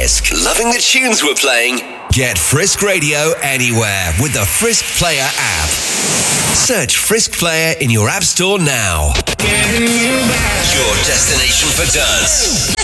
Frisk. Loving the tunes we're playing? Get Frisk Radio anywhere with the Frisk Player app. Search Frisk Player in your app store now. Your destination for dance.